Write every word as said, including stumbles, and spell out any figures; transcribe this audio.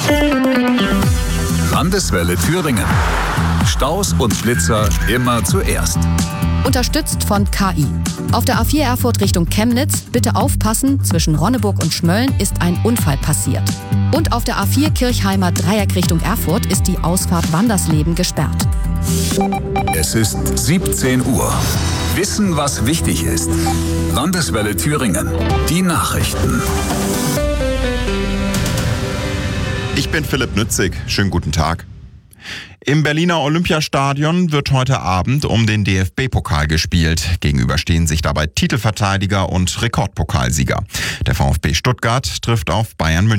Landeswelle Thüringen. Staus und Blitzer immer zuerst. Unterstützt von K I. Auf der A vier Erfurt Richtung Chemnitz, bitte aufpassen, zwischen Ronneburg und Schmölln ist ein Unfall passiert. Und auf der A vier Kirchheimer Dreieck Richtung Erfurt ist die Ausfahrt Wandersleben gesperrt. Es ist siebzehn Uhr. Wissen, was wichtig ist. Landeswelle Thüringen. Die Nachrichten. Ich bin Philipp Nützig. Schönen guten Tag. Im Berliner Olympiastadion wird heute Abend um den D F B-Pokal gespielt. Gegenüber stehen sich dabei Titelverteidiger und Rekordpokalsieger. Der VfB Stuttgart trifft auf Bayern München.